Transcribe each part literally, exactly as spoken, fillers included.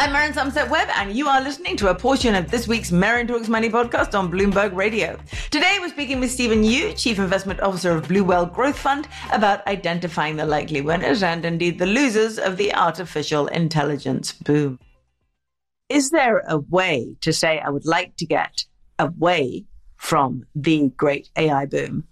I'm Maren Somerset-Webb, and you are listening to a portion of this week's Maren Talks Money podcast on Bloomberg Radio. Today, we're speaking with Stephen Yu, Chief Investment Officer of Bluewell Growth Fund, about identifying the likely winners and indeed the losers of the artificial intelligence boom. Is there a way to say, I would like to get away from the great A I boom,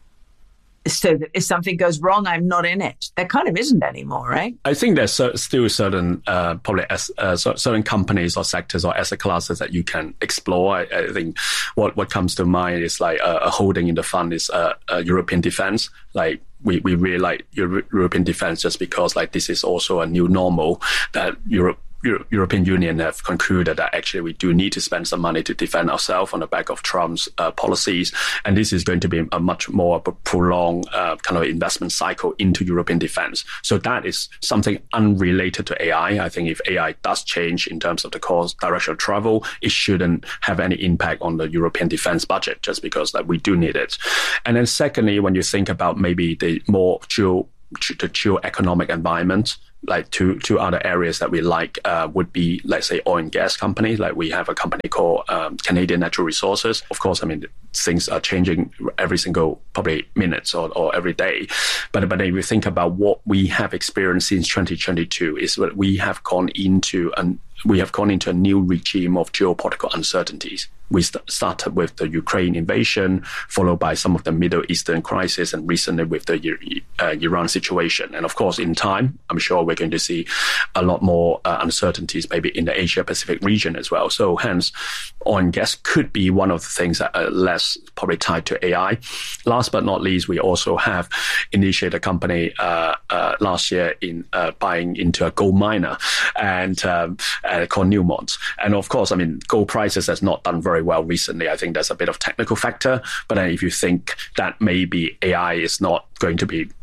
so that if something goes wrong, I'm not in it? There kind of isn't anymore, right? I think there's still certain, uh, probably as, uh, certain companies or sectors or asset classes that you can explore. I, I think what, what comes to mind is like a, a holding in the fund is uh, a European defense. Like we, we really like Euro- European defense just because like this is also a new normal that Europe Euro- European Union have concluded that actually we do need to spend some money to defend ourselves on the back of Trump's uh, policies. And this is going to be a much more prolonged uh, kind of investment cycle into European defense. So that is something unrelated to A I. I think if A I does change in terms of the course direction of travel, it shouldn't have any impact on the European defense budget just because like, we do need it. And then secondly, when you think about maybe the more geo, the geo-economic environment, like two two other areas that we like uh, would be, let's say, oil and gas companies. Like we have a company called um, Canadian Natural Resources. Of course, I mean, things are changing every single probably minutes or, or every day. But, but if you think about what we have experienced since twenty twenty-two is that we have gone into an we have gone into a new regime of geopolitical uncertainties. We st- started with the Ukraine invasion, followed by some of the Middle Eastern crisis, and recently with the uh, Iran situation. And of course, in time, I'm sure we're going to see a lot more uh, uncertainties, maybe in the Asia-Pacific region as well. So hence, oil and gas could be one of the things that are less probably tied to A I. Last but not least, we also have initiated a company uh, uh, last year in uh, buying into a gold miner and um, uh, called Newmont. And of course, I mean, gold prices has not done very well recently. I think there's a bit of technical factor. But then if you think that maybe A I is not going to be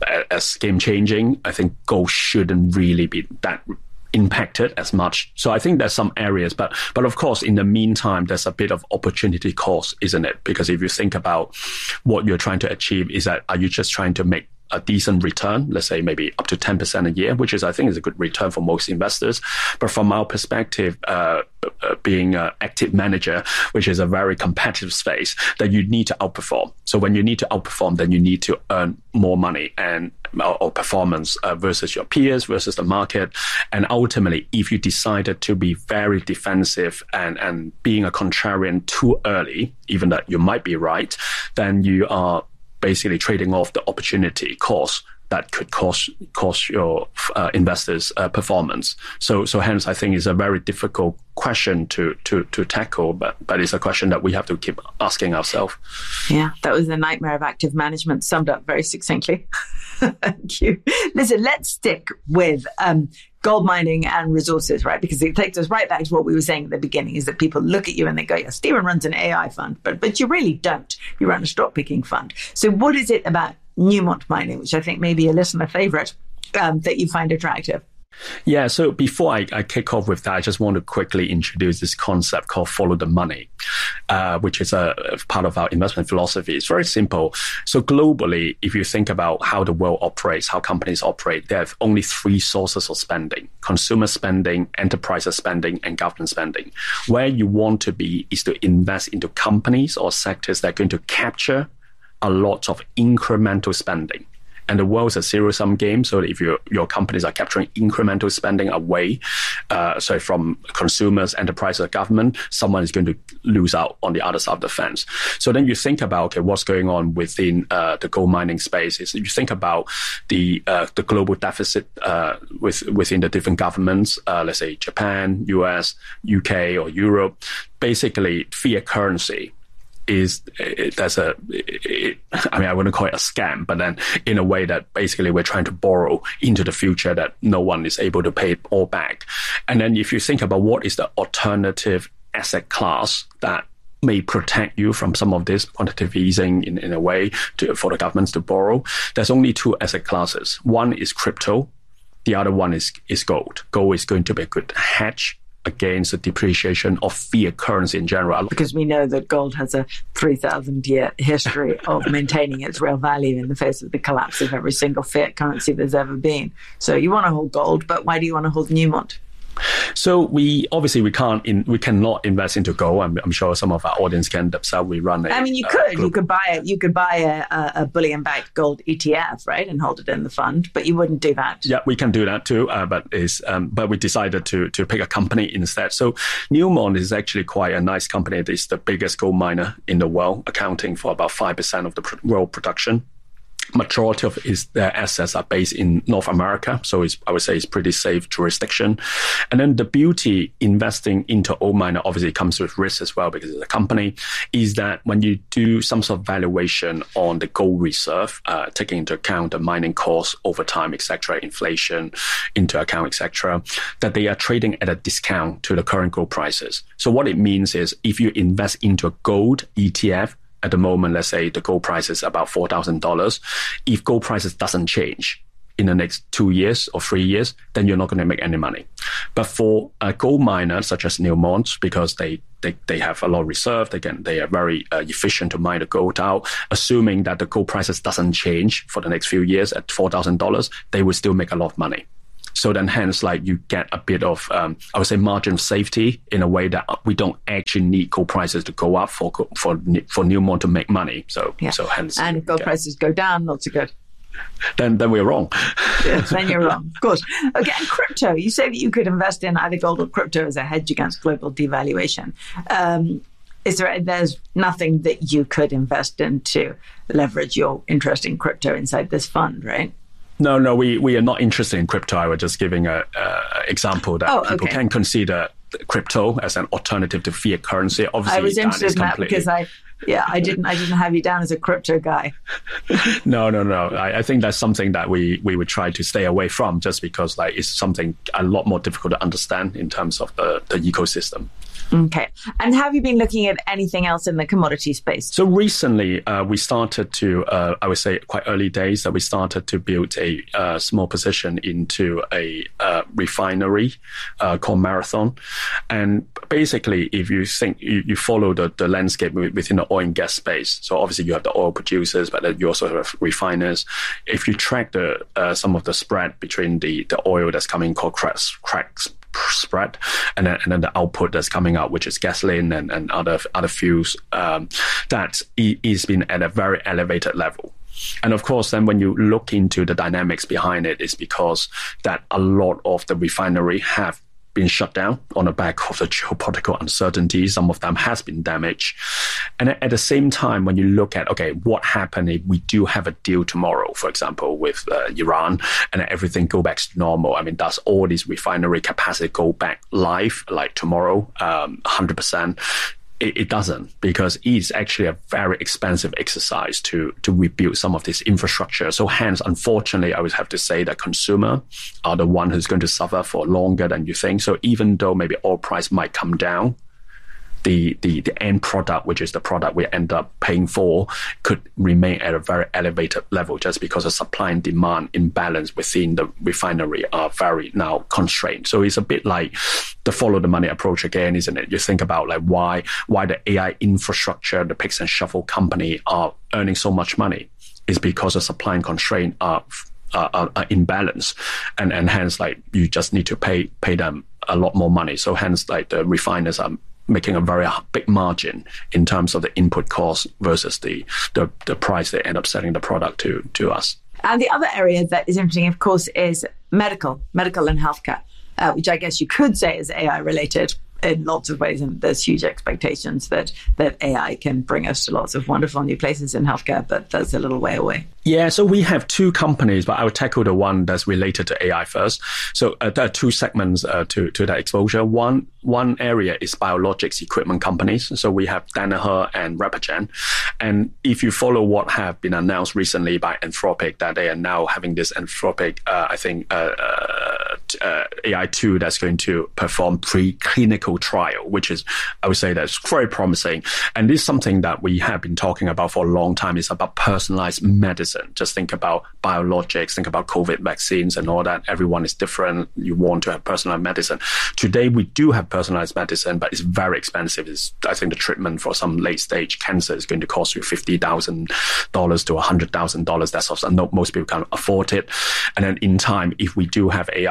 as game-changing, I think gold shouldn't really be that impacted as much. So I think there's some areas, but but of course, in the meantime, there's a bit of opportunity cost, isn't it? Because if you think about what you're trying to achieve, is that are you just trying to make a decent return, let's say maybe up to ten percent a year, which is, I think, is a good return for most investors. But from our perspective, uh, uh, being an active manager, which is a very competitive space, that you need to outperform. So when you need to outperform, then you need to earn more money and or, or performance uh, versus your peers, versus the market. And ultimately, if you decided to be very defensive and, and being a contrarian too early, even that you might be right, then you are basically trading off the opportunity cost that could cost cost your uh, investors' uh, performance. So, so hence, I think it's a very difficult question to to to tackle, but but it's a question that we have to keep asking ourselves. Yeah, that was the nightmare of active management summed up very succinctly. Thank you. Listen, let's stick with um, gold mining and resources, right? Because it takes us right back to what we were saying at the beginning, is that people look at you and they go, yeah, Stephen runs an A I fund, but but you really don't. You run a stock picking fund. So what is it about Newmont Mining, which I think may be a listener favorite, um, that you find attractive? Yeah, so before I, I kick off with that, I just want to quickly introduce this concept called follow the money, uh, which is a, a part of our investment philosophy. It's very simple. So globally, if you think about how the world operates, how companies operate, there are only three sources of spending: consumer spending, enterprise spending, and government spending. Where you want to be is to invest into companies or sectors that are going to capture a lot of incremental spending. And the world's a zero-sum game, so if your your companies are capturing incremental spending away, uh, so from consumers, enterprise, or government, someone is going to lose out on the other side of the fence. So then you think about, okay, what's going on within uh, the gold mining space? Is you think about the uh, the global deficit uh, with, within the different governments, uh, let's say Japan, U S, U K, or Europe. Basically, fiat currency is it, there's a, it, I mean, I wouldn't call it a scam, but then in a way that basically we're trying to borrow into the future that no one is able to pay it all back. And then if you think about what is the alternative asset class that may protect you from some of this quantitative easing in, in a way to, for the governments to borrow, there's only two asset classes. One is crypto. The other one is, is gold. Gold is going to be a good hedge against the depreciation of fiat currency in general. Because we know that gold has a three thousand year history of maintaining its real value in the face of the collapse of every single fiat currency there's ever been. So you want to hold gold, but why do you want to hold Newmont? So we obviously we can't in, we cannot invest into gold. I'm, I'm sure some of our audience can themselves. We run. A, I mean, you could uh, you could buy it. You could buy a, a, a bullion-backed gold E T F, right, and hold it in the fund. But you wouldn't do that. Yeah, we can do that too. Uh, but is um, but we decided to to pick a company instead. So Newmont is actually quite a nice company. It's the biggest gold miner in the world, accounting for about five percent of the pr- world production. Majority of its their assets are based in North America, so it's, I would say it's pretty safe jurisdiction. And then the beauty investing into gold miner obviously comes with risk as well, because it's a company, is that when you do some sort of valuation on the gold reserve, uh, taking into account the mining costs over time, et cetera, inflation into account, et cetera, that they are trading at a discount to the current gold prices. So what it means is if you invest into a gold E T F, at the moment, let's say the gold price is about four thousand dollars. If gold prices doesn't change in the next two years or three years, then you're not going to make any money. But for a gold miner such as Newmont, because they, they, they have a lot of reserve, they can, they are very uh, efficient to mine the gold out, assuming that the gold prices doesn't change for the next few years at four thousand dollars, they will still make a lot of money. So then hence, like, you get a bit of, um, I would say, margin of safety in a way that we don't actually need gold prices to go up for for for Newmont to make money. So, yeah. so hence. And if gold prices go down, not so good. Then, then we're wrong. Yes, then you're wrong, of course. Okay, and crypto. You say that you could invest in either gold or crypto as a hedge against global devaluation. Um, is there? There's nothing that you could invest in to leverage your interest in crypto inside this fund, right? No, no, we, we are not interested in crypto. I was just giving an example that oh, people okay. can consider crypto as an alternative to fiat currency. Obviously, I was interested in that completely... because I, yeah, I didn't, I didn't have you down as a crypto guy. no, no, no. I, I think that's something that we, we would try to stay away from, just because like it's something a lot more difficult to understand in terms of the, the ecosystem. Okay. And have you been looking at anything else in the commodity space? So recently, uh, we started to, uh, I would say quite early days, that we started to build a uh, small position into a uh, refinery uh, called Marathon. And basically, if you think, you, you follow the, the landscape within the oil and gas space. So obviously you have the oil producers, but then you also have refiners. If you track the uh, some of the spread between the, the oil that's coming called cracks, cracks, spread and then, and then the output that's coming out, which is gasoline and, and other other fuels, um, that is been at a very elevated level. And of course, then when you look into the dynamics behind it, it's because that a lot of the refinery have been shut down on the back of the geopolitical uncertainty. Some of them has been damaged. And at the same time, when you look at, okay, what happened if we do have a deal tomorrow, for example, with uh, Iran, and everything go back to normal? I mean, does all this refinery capacity go back live like tomorrow, um, one hundred percent? It, it doesn't, because it's actually a very expensive exercise to to rebuild some of this infrastructure. So hence, unfortunately, I would have to say that consumer are the one who's going to suffer for longer than you think. So even though maybe oil price might come down, the, the, the end product, which is the product we end up paying for, could remain at a very elevated level, just because the supply and demand imbalance within the refinery are very now constrained. So it's a bit like the follow the money approach again, isn't it? You think about like why why the A I infrastructure, the picks and shovel company are earning so much money. Is because the supply and constraint are are, are, are imbalanced, and and hence like you just need to pay pay them a lot more money. So hence like the refiners are making a very big margin in terms of the input cost versus the, the, the price they end up selling the product to, to us. And the other area that is interesting, of course, is medical, medical and healthcare, uh, which I guess you could say is A I related in lots of ways. And there's huge expectations that, that A I can bring us to lots of wonderful new places in healthcare, but that's a little way away. Yeah, so we have two companies, but I would tackle the one that's related to A I first. So uh, there are two segments uh, to, to that exposure. One one area is biologics equipment companies. So we have Danaher and Repligen. And if you follow what have been announced recently by Anthropic, that they are now having this Anthropic, uh, I think, uh, uh, uh, A I tool that's going to perform preclinical trial, which is, I would say, that's very promising. And this is something that we have been talking about for a long time. It's about personalized medicine. Just think about biologics, think about COVID vaccines and all that. Everyone is different. You want to have personalized medicine. Today, we do have personalized medicine, but it's very expensive. It's, I think the treatment for some late stage cancer is going to cost you fifty thousand dollars to one hundred thousand dollars. That's also, no, most people can't afford it. And then in time, if we do have A I to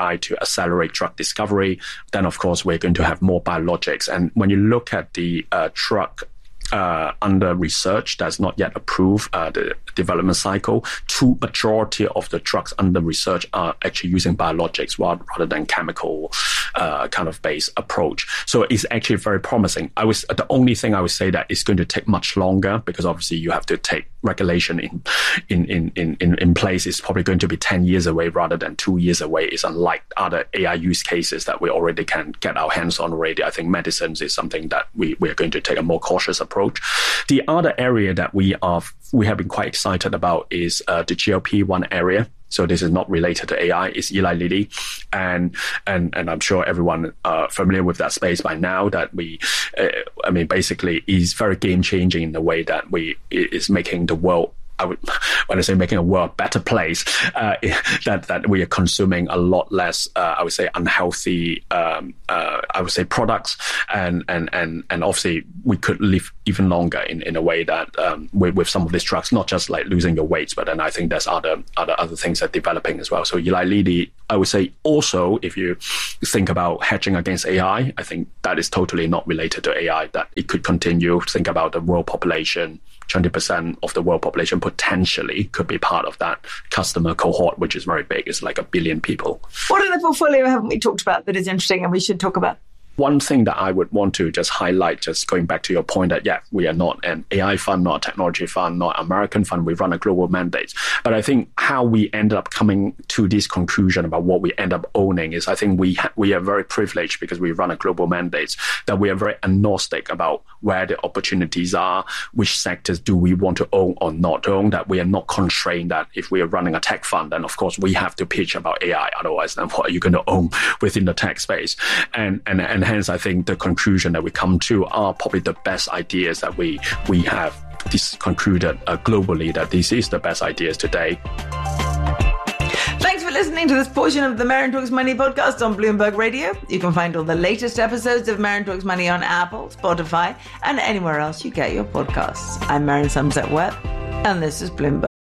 accelerate drug discovery, then of course we're going to have more biologics. And when you look at the uh, drug Uh, under research that's not yet approved, uh, the development cycle, two majority of the drugs under research are actually using biologics rather, rather than chemical uh, kind of based approach. So it's actually very promising. I was the only thing I would say that it's going to take much longer, because obviously you have to take regulation in in in in in, in place. It's probably going to be ten years away rather than two years away. It's unlike other A I use cases that we already can get our hands on already. I think medicines is something that we we are going to take a more cautious approach. Approach. The other area that we are we have been quite excited about is uh, the G L P one area. So this is not related to A I. It's Eli Lilly, and and and I'm sure everyone uh, familiar with that space by now. That we, uh, I mean, basically, is very game changing in the way that we is making the world. I would, when I say making a world a better place, uh, that that we are consuming a lot less, uh, I would say, unhealthy, um, uh, I would say, products, and and and and obviously we could live even longer in, in a way that um, with, with some of these drugs, not just like losing your weight, but then I think there's other other other things that are developing as well. So Eli Lilly, I would say, also if you think about hedging against A I, I think that is totally not related to A I. That it could continue. Think about the world population. twenty percent of the world population potentially could be part of that customer cohort, which is very big. It's like a billion people. What in the portfolio haven't we talked about that is interesting and we should talk about? One thing that I would want to just highlight, just going back to your point that, yeah, we are not an A I fund, not a technology fund, not an American fund. We run a global mandate. But I think how we end up coming to this conclusion about what we end up owning is, I think we ha- we are very privileged because we run a global mandate, that we are very agnostic about where the opportunities are, which sectors do we want to own or not own, that we are not constrained that if we are running a tech fund, then of course we have to pitch about A I. Otherwise, then what are you going to own within the tech space? And, and, and hence, I think the conclusion that we come to are probably the best ideas that we we have this concluded uh, globally, that this is the best ideas today. Thanks for listening to this portion of the Maren Talks Money podcast on Bloomberg Radio. You can find all the latest episodes of Maren Talks Money on Apple, Spotify, and anywhere else you get your podcasts. I'm Maren Somerset Webb, and this is Bloomberg.